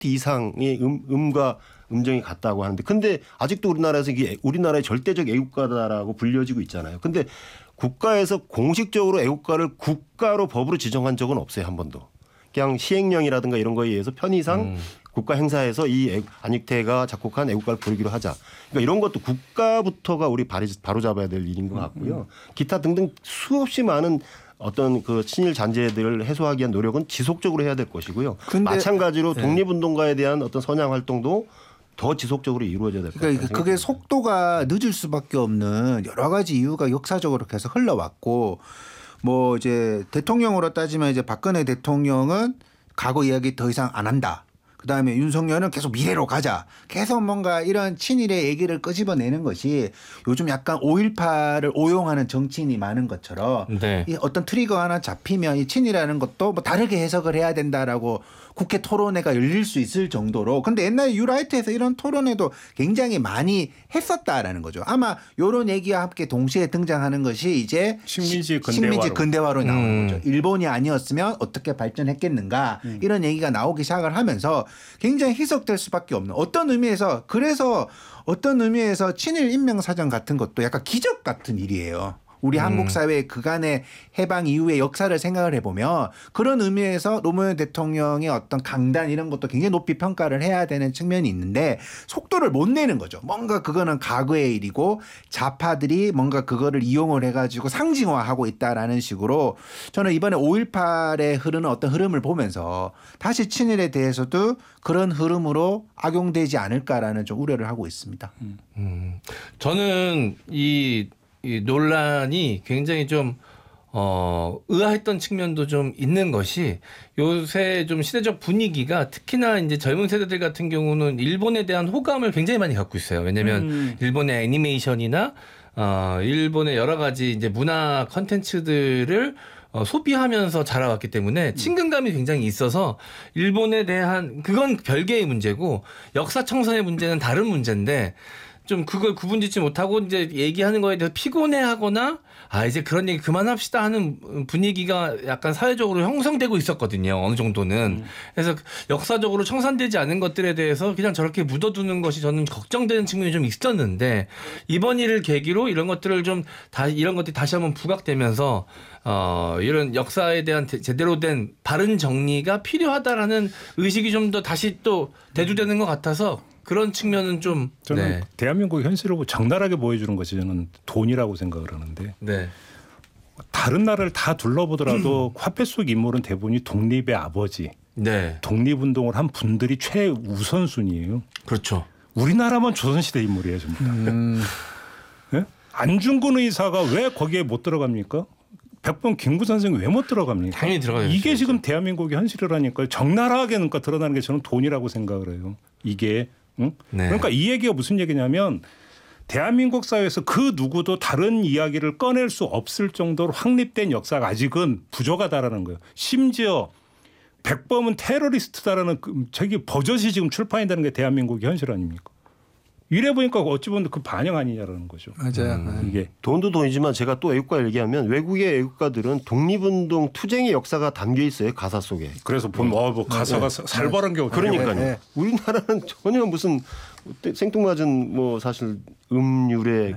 이상의 음과 음정이 같다고 하는데 근데 아직도 우리나라에서 이게 우리나라의 절대적 애국가다라고 불려지고 있잖아요. 근데 국가에서 공식적으로 애국가를 국가로 법으로 지정한 적은 없어요. 한 번도. 그냥 시행령이라든가 이런 거에 의해서 편의상 국가 행사에서 이 안익태가 작곡한 애국가를 부르기로 하자. 그러니까 이런 것도 국가부터가 우리 바로 잡아야 될 일인 것 같고요. 기타 등등 수없이 많은 어떤 그 친일 잔재들을 해소하기 위한 노력은 지속적으로 해야 될 것이고요. 마찬가지로 독립운동가에 대한 어떤 선양 활동도 더 지속적으로 이루어져야 될 것 같아요. 그러니까 그게 속도가 늦을 수밖에 없는 여러 가지 이유가 역사적으로 계속 흘러왔고 뭐 이제 대통령으로 따지면 이제 박근혜 대통령은 과거 이야기 더 이상 안 한다. 그다음에 윤석열은 계속 미래로 가자. 계속 뭔가 이런 친일의 얘기를 끄집어내는 것이 요즘 약간 5.18을 오용하는 정치인이 많은 것처럼 이 어떤 트리거 하나 잡히면 이 친일이라는 것도 뭐 다르게 해석을 해야 된다라고 국회 토론회가 열릴 수 있을 정도로 근데 옛날에 유라이트에서 이런 토론회도 굉장히 많이 했었다라는 거죠. 아마 이런 얘기와 함께 동시에 등장하는 것이 이제 식민지 근대화로 나오는 거죠. 일본이 아니었으면 어떻게 발전했겠는가 이런 얘기가 나오기 시작을 하면서 굉장히 희석될 수밖에 없는 어떤 의미에서 그래서 어떤 의미에서 친일 인명사전 같은 것도 약간 기적 같은 일이에요. 우리 한국 사회의 그간의 해방 이후의 역사를 생각을 해보면 그런 의미에서 노무현 대통령의 어떤 강단 이런 것도 굉장히 높이 평가를 해야 되는 측면이 있는데 속도를 못 내는 거죠. 뭔가 그거는 과거의 일이고 좌파들이 뭔가 그거를 이용을 해가지고 상징화하고 있다라는 식으로 저는 이번에 5.18에 흐르는 어떤 흐름을 보면서 다시 친일에 대해서도 그런 흐름으로 악용되지 않을까라는 좀 우려를 하고 있습니다. 저는 이 논란이 굉장히 좀 의아했던 측면도 좀 있는 것이 요새 좀 시대적 분위기가 특히나 이제 젊은 세대들 같은 경우는 일본에 대한 호감을 굉장히 많이 갖고 있어요. 왜냐하면 일본의 애니메이션이나 일본의 여러 가지 이제 문화 컨텐츠들을 소비하면서 자라왔기 때문에 친근감이 굉장히 있어서 일본에 대한 그건 별개의 문제고 역사 청산의 문제는 다른 문제인데 좀 그걸 구분짓지 못하고 이제 얘기하는 거에 대해서 피곤해하거나 이제 그런 얘기 그만합시다 하는 분위기가 약간 사회적으로 형성되고 있었거든요. 어느 정도는. 그래서 역사적으로 청산되지 않은 것들에 대해서 그냥 저렇게 묻어두는 것이 저는 걱정되는 측면이 좀 있었는데 이번 일을 계기로 이런 것들을 좀 이런 것들이 다시 한번 부각되면서 이런 역사에 대한 제대로 된 바른 정리가 필요하다라는 의식이 좀 더 다시 또 대두되는 것 같아서 그런 측면은 좀 저는 대한민국 현실을 적나라하게 보여주는 것이 저는 돈이라고 생각을 하는데 다른 나라를 다 둘러보더라도 화폐 속 인물은 대부분이 독립의 아버지, 독립운동을 한 분들이 최우선순위예요. 그렇죠. 우리나라만 조선시대 인물이에요, 전부 다. 네? 안중근 의사가 왜 거기에 못 들어갑니까? 백범 김구 선생이 왜 못 들어갑니까? 당연히 들어가야죠. 이게 지금 대한민국의 현실이라니까요. 적나라하게 그러니까 드러나는 게 저는 돈이라고 생각을 해요. 이게. 그러니까 이 얘기가 무슨 얘기냐면 대한민국 사회에서 그 누구도 다른 이야기를 꺼낼 수 없을 정도로 확립된 역사가 아직은 부족하다라는 거예요. 심지어 백범은 테러리스트다라는 저기 버젓이 지금 출판이 되는 게 대한민국의 현실 아닙니까? 이래 보니까 어찌 보면 그 반영 아니냐라는 거죠. 맞아요. 이게 돈도 돈이지만 제가 또 애국가 얘기하면 외국의 애국가들은 독립운동 투쟁의 역사가 담겨 있어요. 가사 속에. 그래서 보면 뭐 가사가 살벌한 게 그러니까요. 우리나라는 전혀 무슨 생뚱맞은 뭐 사실 음율의